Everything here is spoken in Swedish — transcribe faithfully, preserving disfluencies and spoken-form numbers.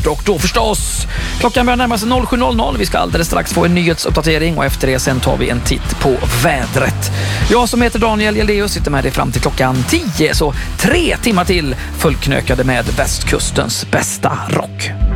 Och då förstås, klockan börjar närma sig sju noll noll. Vi ska alldeles strax få en nyhetsuppdatering och efter det sen tar vi en titt på vädret. Jag som heter Daniel Jeldeus sitter med dig fram till klockan tio, så tre timmar till fullknökade med västkustens bästa rock.